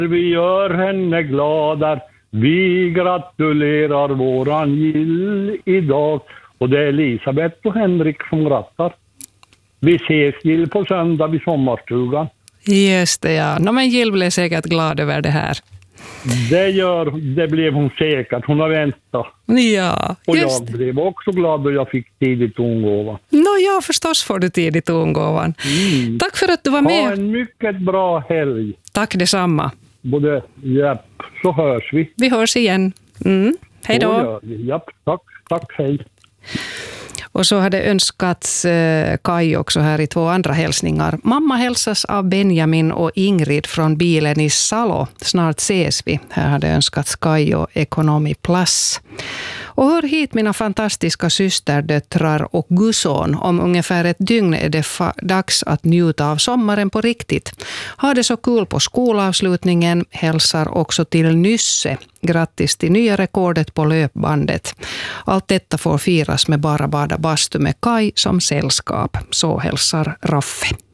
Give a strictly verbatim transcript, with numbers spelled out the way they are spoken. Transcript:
Vi gör henne glada. Vi gratulerar våran Gill idag. Och det är Elisabeth och Henrik som grattar. Vi ses Gill på söndag vid sommarstugan. Just det, ja. No, men Gill blev säkert glad över det här. Det gör, det blev hon säkert. Hon har väntat. Ja, och just jag blev också glad då jag fick tidigt tongåvan. No, ja, förstås får du tidigt tongåvan. Mm. Tack för att du var med. Ha en mycket bra helg. Tack detsamma. Både, japp, så hörs vi. Vi hörs igen. Mm. Hej då. Japp, tack, tack, hej. Och så hade önskats eh, Kai också här i två andra hälsningar. Mamma hälsas av Benjamin och Ingrid från bilen i Salo. Snart ses vi. Här hade önskats Kai och Economy Plus. Och hör hit mina fantastiska systerdöttrar och gusson. Om ungefär ett dygn är det fa- dags att njuta av sommaren på riktigt. Ha det så kul på skolavslutningen. Hälsar också till Nysse. Grattis till nya rekordet på löpbandet. Allt detta får firas med Bara bada bastu med Kai som sällskap. Så hälsar Raffe.